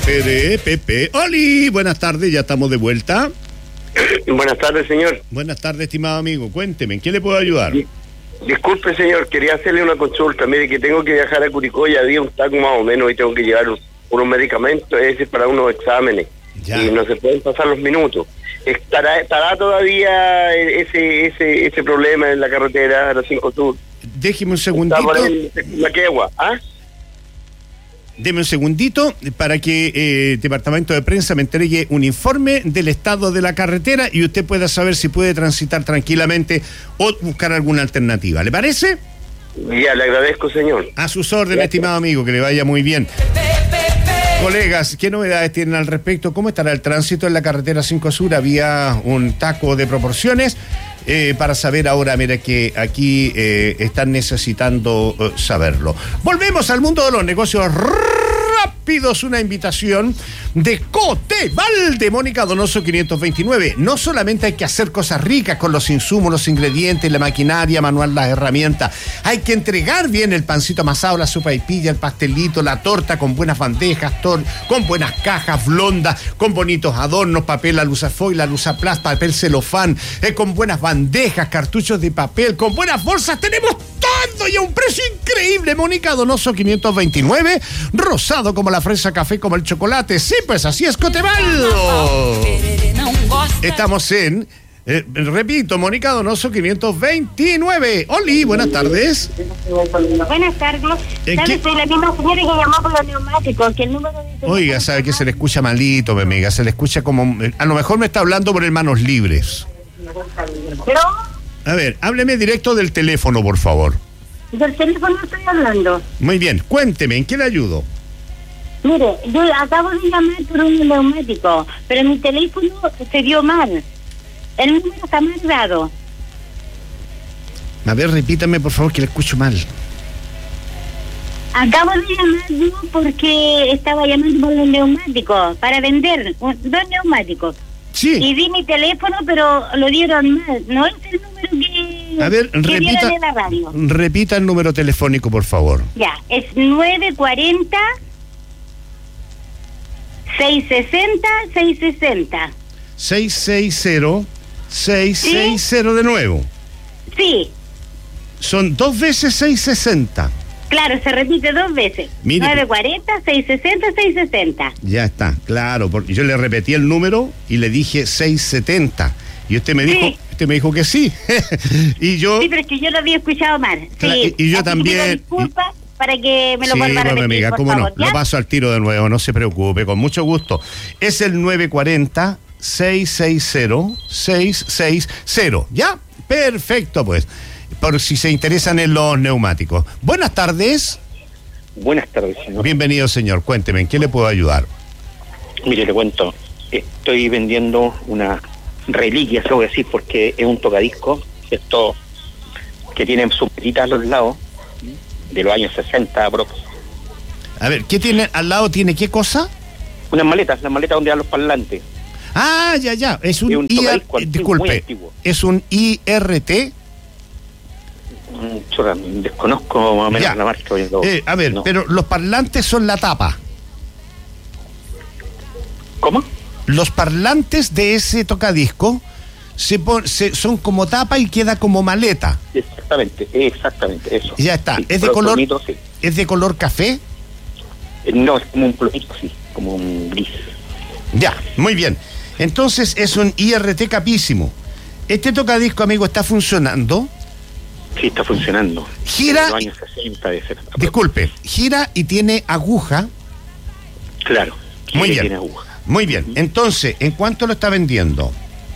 Pepe. ¡Oli! Buenas tardes, ya estamos de vuelta. Buenas tardes, señor. Buenas tardes, estimado amigo. Cuénteme, ¿en qué le puedo ayudar? Disculpe, señor, quería hacerle una consulta. Mire, que tengo que viajar a Curicó, ya había un taco más o menos y tengo que llevar unos medicamentos, para unos exámenes. Ya. Y no se pueden pasar los minutos. ¿Estará todavía ese problema en la carretera de la 5 Sur? Déjeme un segundito. Está por ahí en la Quegua, ¿ah? Deme un segundito para que el departamento de prensa me entregue un informe del estado de la carretera y usted pueda saber si puede transitar tranquilamente o buscar alguna alternativa. ¿Le parece? Ya, le agradezco, señor. A sus órdenes, Gracias. estimado amigo, que le vaya muy bien. Colegas, ¿qué novedades tienen al respecto? ¿Cómo estará el tránsito en la carretera 5 Sur? Había un taco de proporciones. Para saber ahora, mira que aquí están necesitando saberlo. Volvemos al mundo de los negocios rápidos. Una invitación de Coteval de Mónica Donoso 529. No solamente hay que hacer cosas ricas con los insumos, los ingredientes, la maquinaria manual, las herramientas. Hay que entregar bien el pancito amasado, la sopaipilla, el pastelito, la torta con buenas bandejas, con buenas cajas blondas, con bonitos adornos, papel alusafoil, alusaplast, papel celofán, con buenas bandejas, cartuchos de papel, con buenas bolsas. Tenemos todo y a un precio increíble. Mónica Donoso 529, rosado como la fresa, café como el chocolate. Sí, pues así es Coteval. Estamos en, repito, Mónica Donoso 529. Oli, buenas tardes. Buenas tardes. ¿Sabes? Soy la misma señora que llamó por los neumáticos, que el número de... Oiga, sabe que se le escucha malito, mi amiga. Se le escucha como... A lo mejor me está hablando por el manos libres. ¿Pero? A ver, hábleme directo del teléfono, por favor. Del teléfono estoy hablando. Muy bien, cuénteme, ¿en qué le ayudo? Mire, yo acabo de llamar por un neumático, pero mi teléfono se dio mal. El número está mal dado. A ver, repítame, por favor, que le escucho mal. Acabo de llamar yo porque estaba llamando por los neumáticos, para vender dos neumáticos. Sí. Y di mi teléfono, pero lo dieron mal. No es el número que... A ver, que dieron en la radio. repita el número telefónico, por favor. Ya, es 940 660 660. 660 de nuevo. Sí, Son 2 veces 660. claro, se repite dos veces. Mire. 940 660 660. Ya está, claro, porque yo le repetí el número y le dije 670. Y usted me dijo, Sí. que sí. Y yo... Sí, pero es que yo lo había escuchado mal. Sí. Y yo Así que también... pido disculpas para que me lo Sí, vuelva a pues, repetir, amiga, por cómo favor, no, ¿ya? lo paso al tiro de nuevo, no se preocupe, con mucho gusto. Es el 940 660 660. ¿Ya? Perfecto, pues. Por si se interesan en los neumáticos. Buenas tardes. Buenas tardes, señor. Bienvenido, señor. Cuénteme, ¿en qué le puedo ayudar? Mire, le cuento. Estoy vendiendo una reliquia, se lo voy a decir, porque es un tocadisco, esto que tiene sus petitas a los lados, de los años 60, aprox. A ver, ¿qué tiene al lado? ¿Tiene qué cosa? Unas maletas donde van los parlantes. Ah, ya. Es un, Es un tocadisco antiguo, muy disculpe, antiguo. ¿es un IRT? Chorra, desconozco más o menos Ya. la marca. A ver, no. pero los parlantes son la tapa. ¿Cómo? Los parlantes de ese tocadisco son como tapa y queda como maleta. Exactamente, eso. Ya está. Sí, ¿Es de pero color? plomito, sí. ¿Es de color café? No, es como un plomito, sí, como un gris. Ya, muy bien. Entonces es un IRT capísimo. Este tocadisco, amigo, está funcionando. Sí, está funcionando. Gira. En los años 60 de ser. Disculpe, gira y tiene aguja. Claro. Muy Sí, bien. tiene aguja. Muy bien. Entonces, ¿en cuánto lo está vendiendo?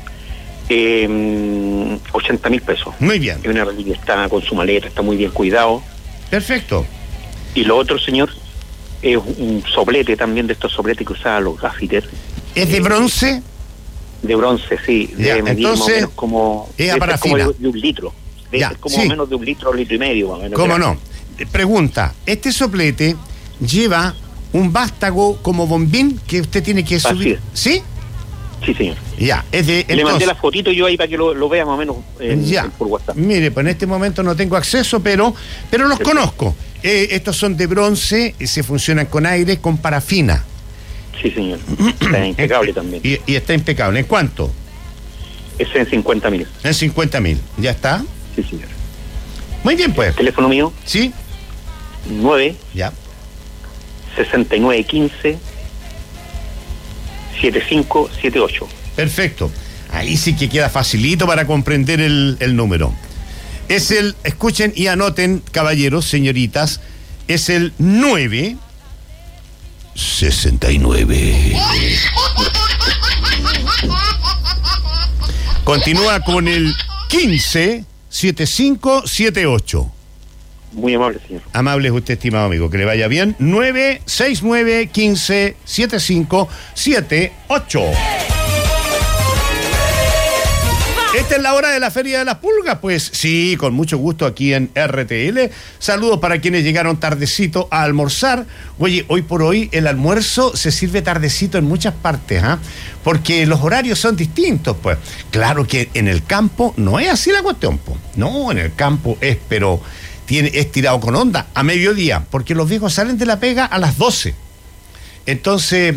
80.000 pesos. Muy bien. Es una reliquia, está con su maleta, está muy bien cuidado. Perfecto. Y lo otro, señor, es un soplete también, de estos sopletes que usaban los gaffiters. ¿Es de bronce? De bronce, sí. Ya, Debe medir más o entonces, menos como... es a debe ser parafina. como de un litro. Debe Ya, ser como sí. menos de un litro y medio. Más o menos. ¿Cómo no? Pregunta, ¿este soplete lleva un vástago como bombín que usted tiene que subir? es. ¿Sí? Sí, señor. Ya, es de... Le mandé entonces, la fotito yo ahí para que lo vea más o menos ya. por WhatsApp. Mire, pues en este momento no tengo acceso, pero los conozco. Estos son de bronce, se funcionan con aire, con parafina. Sí, señor. Está impecable también. Y está impecable. ¿En cuánto? Es en 50.000. En 50.000. ¿Ya está? Sí, señor. Muy bien, pues. Teléfono mío, ¿Sí? 9 Ya. 6915 7578. Perfecto. Ahí sí que queda facilito para comprender el número. Es el, escuchen y anoten, caballeros, señoritas, es el 969. Continúa con el 157578. Muy amable, señor. Amable es usted, estimado amigo, que le vaya bien. 969-157578. Esta es la hora de la Feria de las Pulgas, pues sí, con mucho gusto aquí en RTL. Saludos para quienes llegaron tardecito a almorzar. Oye, hoy por hoy el almuerzo se sirve tardecito en muchas partes, ¿ah? Porque los horarios son distintos, pues. Claro que en el campo no es así la cuestión, pues. No, en el campo es, pero es tirado con onda a mediodía, porque los viejos salen de la pega a las 12. Entonces,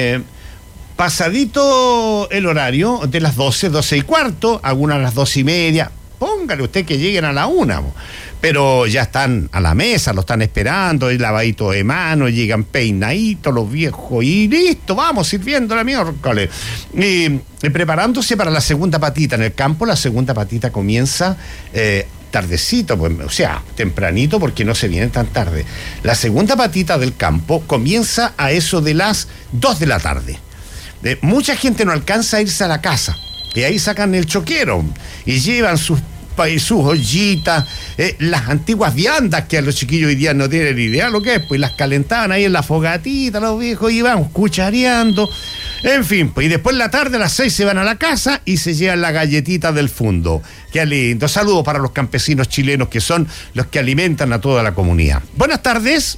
pasadito el horario de las 12, 12 y cuarto, algunas a las 12:30, póngale usted que lleguen a la 1, pero ya están a la mesa, lo están esperando, el lavadito de manos, llegan peinaditos los viejos y listo, vamos sirviendo la miércoles. Y preparándose para la segunda patita. En el campo la segunda patita comienza tardecito, pues, o sea, tempranito, porque no se viene tan tarde. La segunda patita del campo comienza a eso de las 2 de la tarde. Mucha gente no alcanza a irse a la casa, y ahí sacan el choquero y llevan sus ollitas, las antiguas viandas que a los chiquillos hoy día no tienen idea lo que es, pues las calentaban ahí en la fogatita, los viejos iban cuchareando, en fin, pues, y después en la tarde a las 6 se van a la casa y se llevan la galletita del fondo. Qué lindo. Saludos para los campesinos chilenos que son los que alimentan a toda la comunidad. Buenas tardes.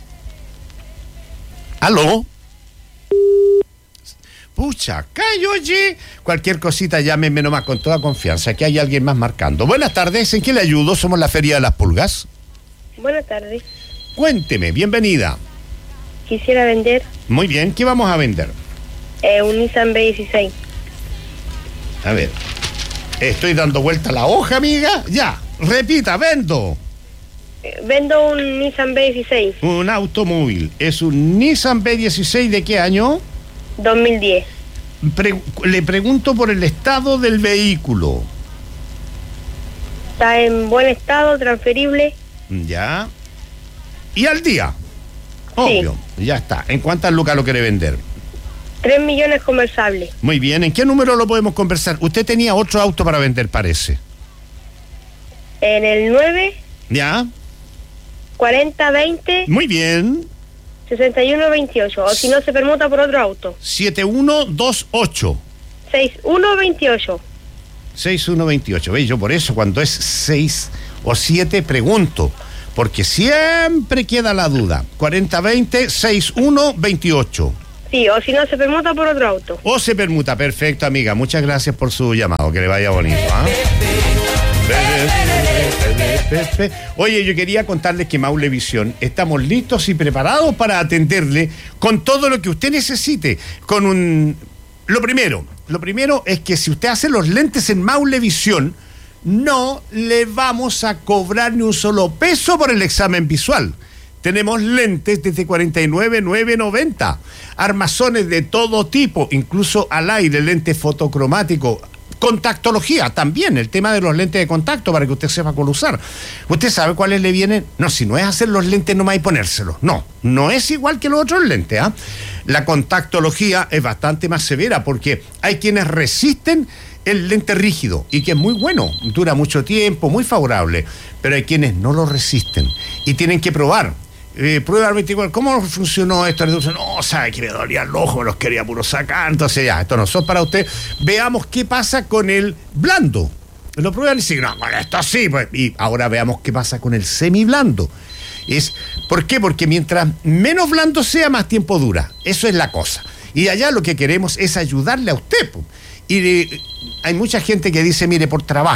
¿Aló? Pucha, callo, oye. Cualquier cosita llámeme nomás con toda confianza, que hay alguien más marcando. Buenas tardes, ¿en qué le ayudo? Somos la Feria de las Pulgas. Buenas tardes. Cuénteme, bienvenida. Quisiera vender Muy bien, ¿qué vamos a vender? un Nissan B16. A ver, estoy dando vuelta a la hoja, amiga. Ya, repita, vendo. Vendo un Nissan B16. Un automóvil. ¿Es un Nissan B16 de qué año? 2010. Le pregunto por el estado del vehículo. Está en buen estado, transferible. Ya. ¿Y al día? Obvio, sí. Ya está. ¿En cuántas lucas lo quiere vender? 3 millones conversable. Muy bien, ¿en qué número lo podemos conversar? Usted tenía otro auto para vender, parece. En el 9. ¿Ya? 4020. Muy bien. 6128. O si no, se permuta por otro auto. 7128. 6128. 6128. ¿Veis? Yo por eso cuando es 6 o 7 pregunto, porque siempre queda la duda. 4020 6128. Sí, o si no, se permuta por otro auto. O se permuta, perfecto, amiga. Muchas gracias por su llamado, que le vaya bonito. Oye, yo quería contarles que Maulevisión estamos listos y preparados para atenderle con todo lo que usted necesite. Lo primero es que si usted hace los lentes en Maulevisión, no le vamos a cobrar ni un solo peso por el examen visual. Tenemos lentes desde 49,990, armazones de todo tipo, incluso al aire, lentes fotocromáticos, contactología también, el tema de los lentes de contacto para que usted sepa cuál usar. ¿Usted sabe cuáles le vienen? No, si no es hacer los lentes nomás y ponérselos, no es igual que los otros lentes, ¿ah? La contactología es bastante más severa porque hay quienes resisten el lente rígido y que es muy bueno, dura mucho tiempo, muy favorable, pero hay quienes no lo resisten y tienen que probar. Prueba 24, ¿cómo funcionó esto? No, sabe que me dolía el ojo, me los quería puro sacar, entonces ya, esto no son para usted. Veamos qué pasa con el blando. Lo prueban y dicen, no, bueno, esto sí, pues. Y ahora veamos qué pasa con el semiblando. ¿Por qué? Porque mientras menos blando sea, más tiempo dura. Eso es la cosa. Y allá lo que queremos es ayudarle a usted. Y hay mucha gente que dice, mire, por trabajo,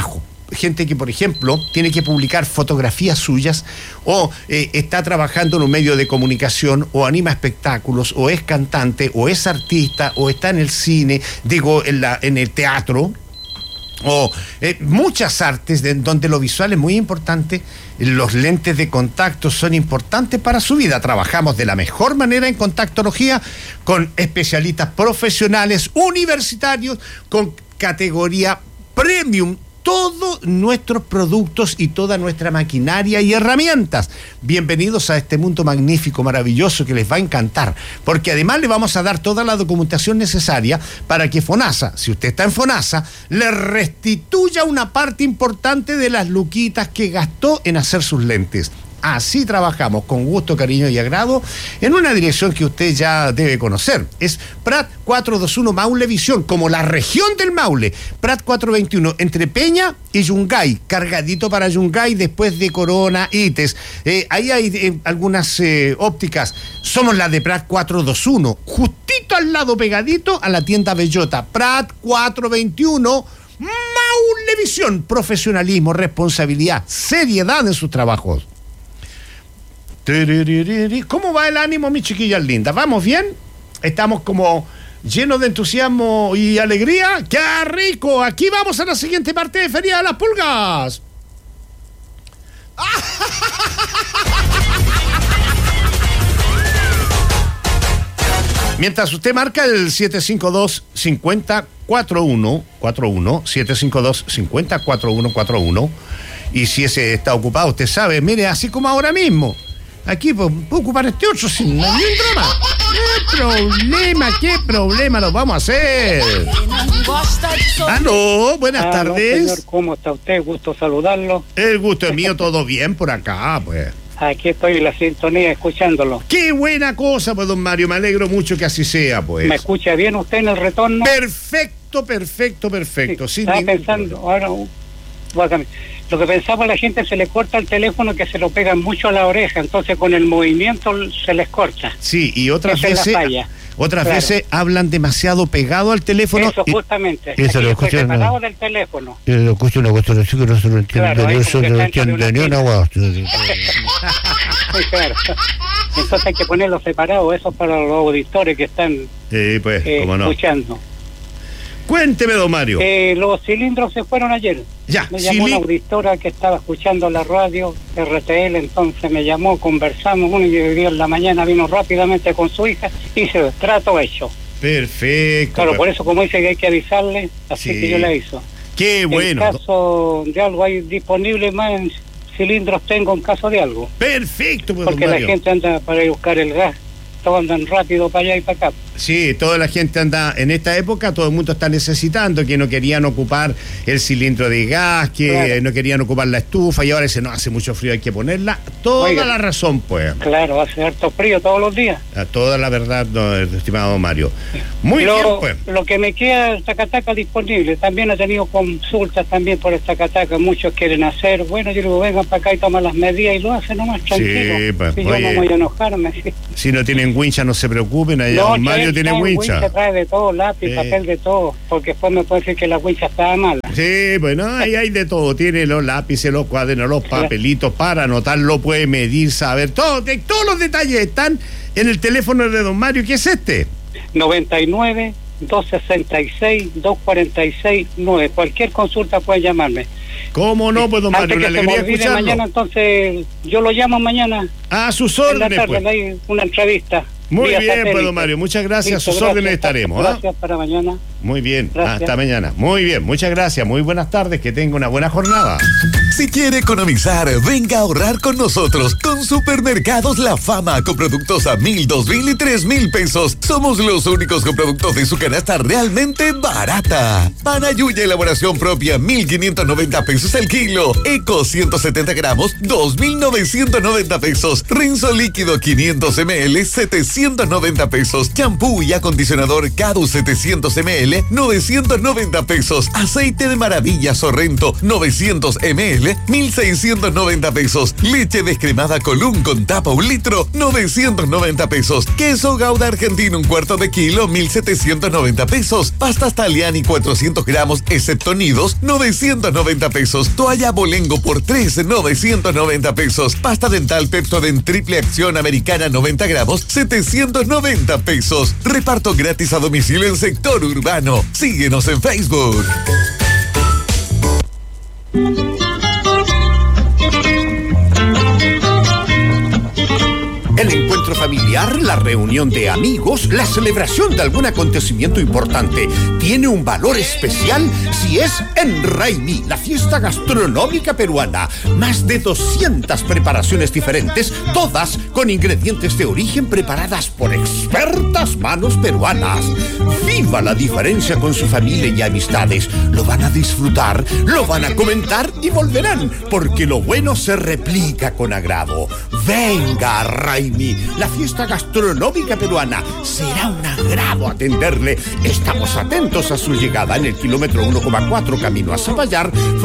gente que, por ejemplo, tiene que publicar fotografías suyas o está trabajando en un medio de comunicación o anima espectáculos o es cantante o es artista o está en el cine, en el teatro o muchas artes donde lo visual es muy importante. Los lentes de contacto son importantes para su vida. Trabajamos de la mejor manera en Contactología con especialistas profesionales universitarios con categoría premium. Todos nuestros productos y toda nuestra maquinaria y herramientas. Bienvenidos a este mundo magnífico, maravilloso, que les va a encantar, porque además le vamos a dar toda la documentación necesaria para que FONASA, si usted está en FONASA, le restituya una parte importante de las luquitas que gastó en hacer sus lentes. Así trabajamos, con gusto, cariño y agrado, en una dirección que usted ya debe conocer. Es Prat 421 Maule Visión, como la región del Maule. Prat 421, entre Peña y Yungay, cargadito para Yungay después de Corona, Ites. Ahí hay algunas ópticas. Somos la de Prat 421, justito al lado, pegadito a la tienda Bellota. Prat 421, Maule Visión. Profesionalismo, responsabilidad, seriedad en sus trabajos. ¿Cómo va el ánimo, mis chiquillas lindas? ¿Vamos bien? Estamos como llenos de entusiasmo y alegría. ¡Qué rico! Aquí vamos a la siguiente parte de Feria de las Pulgas. Mientras usted marca el 752-5041, 752-504141, y si ese está ocupado, usted sabe, mire, así como ahora mismo. Aquí puedo ocupar este otro sin ningún drama. ¿Qué problema nos vamos a hacer? Aló, buenas tardes. Señor, ¿cómo está usted? Gusto saludarlo. El gusto es mío, todo bien por acá, pues. Aquí estoy en la sintonía escuchándolo. Qué buena cosa, pues, don Mario, me alegro mucho que así sea, pues. ¿Me escucha bien usted en el retorno? Perfecto. Sí, estaba pensando, ahora voy a cambiar. Lo que pensaba, la gente se le corta el teléfono, que se lo pegan mucho a la oreja, entonces con el movimiento se les corta. Sí, y otras veces veces hablan demasiado pegado al teléfono. Eso, justamente. Eso lo escuché, separado del teléfono. Lo escucho una cuestión así que no se lo entiende. Claro, eso no entiende ni una guau. Muy claro. Entonces hay que ponerlo separado, eso para los auditores que están cómo no. escuchando. Cuénteme, don Mario. Los cilindros se fueron ayer. Ya, me llamó una auditora que estaba escuchando la radio RTL, entonces me llamó, conversamos, y hoy día en la mañana vino rápidamente con su hija, hice el trato hecho. Perfecto. Claro, por eso, como dice que hay que avisarle, así que yo la hizo. Qué bueno. En caso de algo hay disponible más en cilindros, tengo en caso de algo. Perfecto, pues, porque la gente anda para ir a buscar el gas. Todos andan rápido para allá y para acá. Sí, toda la gente anda, en esta época todo el mundo está necesitando, que no querían ocupar el cilindro de gas, que no querían ocupar la estufa, y ahora dice, no, hace mucho frío, hay que ponerla. Toda la razón, pues. Claro, hace harto frío todos los días. Toda la verdad, estimado Mario. Muy bien, pues. Lo que me queda es Tacataca disponible. También he tenido consultas también por el Tacataca, muchos quieren hacer. Bueno, yo digo, vengan para acá y toman las medidas y lo hacen nomás tranquilo. Sí, pues, yo no voy a enojarme. Sí. Si no tienen wincha, no se preocupen, allá don Mario tiene wincha. Trae de todo, lápiz, papel, de todo, porque después me puede decir que la wincha estaba mala. Sí, bueno, ahí hay de todo, tiene los lápices, los cuadernos, los papelitos para anotarlo, puede medir, saber, todos los detalles están en el teléfono de don Mario, ¿qué es este? 99-266-246-9, cualquier consulta puede llamarme. ¿Cómo no, pues, don Mario? Una alegría escucharlo. Mañana, entonces, yo lo llamo mañana. A sus órdenes, en la tarde, pues. Una entrevista. Muy bien, pues, don Mario, muchas gracias. Listo, a sus órdenes estaremos. Gracias para mañana. Muy bien, gracias. Hasta mañana. Muy bien, muchas gracias. Muy buenas tardes, que tenga una buena jornada. Si quiere economizar, venga a ahorrar con nosotros con Supermercados La Fama, con productos a 1,000, 2,000 y 3,000 pesos. Somos los únicos con productos de su canasta realmente barata. Panayuya elaboración propia, 1,590 pesos el kilo. Eco 170 gramos, 2,990 pesos. Rinzo líquido 500 ml, 790 pesos. Champú y acondicionador Cadu 700 ml, ml, 990 pesos. Aceite de maravilla Sorrento, 900 ml, 1.690 pesos. Leche descremada Colún con tapa 1 litro, 990 pesos. Queso Gouda argentino 1/4 de kilo, 1.790 pesos. Pastas Taliani 400 gramos, excepto nidos, 990 pesos. Toalla Bolengo por 3, 990 pesos. Pasta dental Pepsodent triple acción americana 90 gramos, 790 pesos. Reparto gratis a domicilio en sector urbano. Síguenos en Facebook. El encuentro familiar, la reunión de amigos, la celebración de algún acontecimiento importante tiene un valor especial si es en Raimi, la fiesta gastronómica peruana. Más de 200 preparaciones diferentes, todas con ingredientes de origen preparadas por expertas manos peruanas. Viva la diferencia con su familia y amistades. Lo van a disfrutar, lo van a comentar y volverán, porque lo bueno se replica con agrado. Venga, Raimi, la fiesta gastronómica peruana. Será un agrado atenderle. Estamos atentos a su llegada en el kilómetro 1,4 camino a Zapallar,